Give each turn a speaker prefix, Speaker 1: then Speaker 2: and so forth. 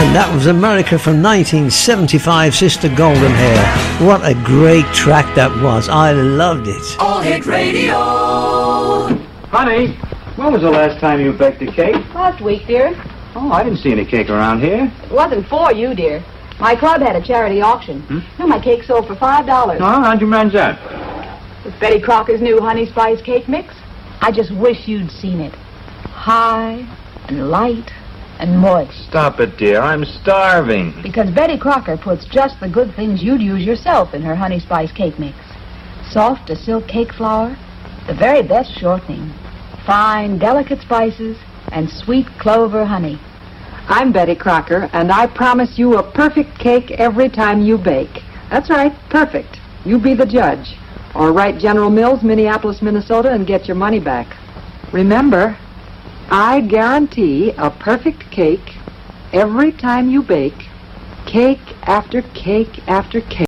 Speaker 1: And that was America from 1975, Sister Golden Hair. What a great track that was. I loved it.
Speaker 2: All Hit Radio.
Speaker 3: Honey, when was the last time you baked a cake?
Speaker 4: Last week, dear.
Speaker 3: Oh, I didn't see any cake around here.
Speaker 4: It wasn't for you, dear. My club had a charity auction. You know, my cake sold for $5.
Speaker 3: Oh, how'd you manage that?
Speaker 4: With Betty Crocker's new honey spice cake mix. I just wish you'd seen it. High and light and moist.
Speaker 3: Stop it, dear. I'm starving.
Speaker 4: Because Betty Crocker puts just the good things you'd use yourself in her honey spice cake mix. Soft as silk cake flour, the very best shortening, fine, delicate spices, and sweet clover honey.
Speaker 5: I'm Betty Crocker, and I promise you a perfect cake every time you bake. That's right, perfect. You be the judge. Or write General Mills, Minneapolis, Minnesota, and get your money back. Remember, I guarantee a perfect cake every time you bake, cake after cake after cake.